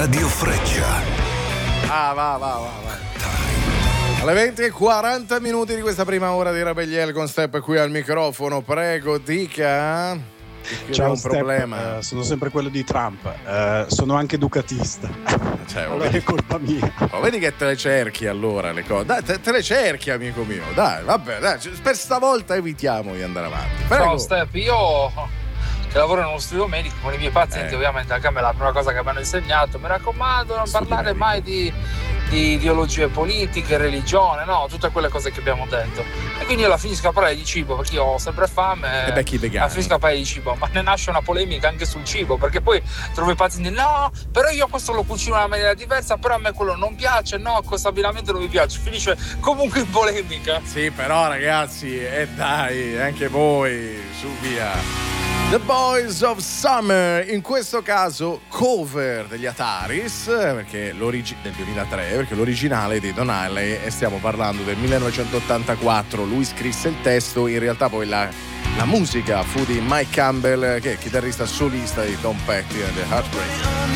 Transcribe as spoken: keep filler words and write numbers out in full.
Radio Freccia. Ah, va, va, va, va. Alle venti e quaranta minuti di questa prima ora di Rabelliel con Step qui al microfono. Prego, dica. Ciao, un Step, problema. uh, sono sempre quello di Trump. Uh, sono anche ducatista. Cioè, allora è colpa mia. Oh, vedi che te le cerchi allora le cose. Dai, te, te le cerchi, amico mio. Dai, vabbè, dai, per stavolta evitiamo di andare avanti. Prego. Ciao Step, io che lavoro in uno studio medico con i miei pazienti, Eh. ovviamente anche a me la prima cosa che mi hanno insegnato, mi raccomando, non Studio parlare medico. mai di, di ideologie politiche, religione, no, tutte quelle cose che abbiamo detto. E quindi io la finisco a parlare di cibo, perché io ho sempre fame. E becchi i vegani. La finisco a parlare di cibo, ma ne nasce una polemica anche sul cibo, perché poi trovo i pazienti, no, però io questo lo cucino in una maniera diversa, però a me quello non piace, no, questo abbinamento non mi piace, finisce comunque in polemica. Sì, però ragazzi, e eh, dai, anche voi, su via. The Boys of Summer, in questo caso cover degli Ataris, perché l'origi- del duemilatré, perché l'originale è di Don Henley e stiamo parlando del millenovecentottantaquattro. Lui scrisse il testo, in realtà poi la, la musica fu di Mike Campbell, che è chitarrista solista di Tom Petty and the Heartbreak.